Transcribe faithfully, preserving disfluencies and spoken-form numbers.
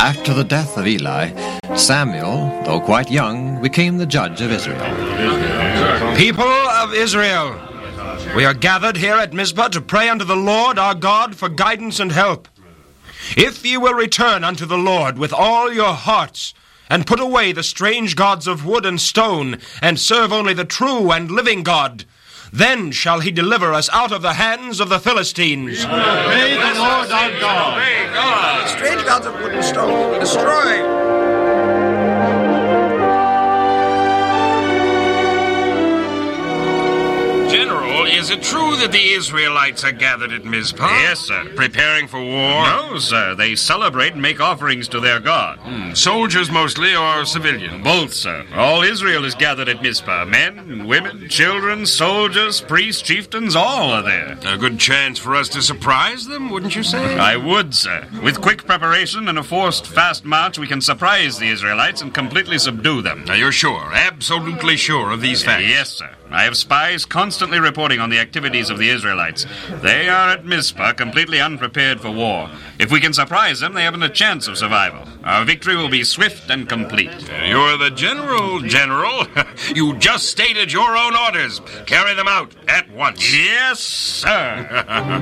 After the death of Eli, Samuel, though quite young, became the judge of Israel. People of Israel, we are gathered here at Mizpah to pray unto the Lord our God for guidance and help. If ye will return unto the Lord with all your hearts, and put away the strange gods of wood and stone, and serve only the true and living God, then shall he deliver us out of the hands of the Philistines. May the Lord our God. May God. Strange gods of wood and stone, destroy. General, is it true that the Israelites are gathered at Mizpah? Yes, sir. Preparing for war? No, sir. They celebrate and make offerings to their God. Hmm. Soldiers mostly, or civilians? Both, sir. All Israel is gathered at Mizpah. Men, women, children, soldiers, priests, chieftains, all are there. A good chance for us to surprise them, wouldn't you say? I would, sir. With quick preparation and a forced fast march, we can surprise the Israelites and completely subdue them. Now, you're sure, absolutely sure of these facts? Yes, sir. I have spies constantly reporting on the activities of the Israelites. They are at Mizpah, completely unprepared for war. If we can surprise them, they haven't a chance of survival. Our victory will be swift and complete. You're the general, General. You just stated your own orders. Carry them out at once. Yes, sir.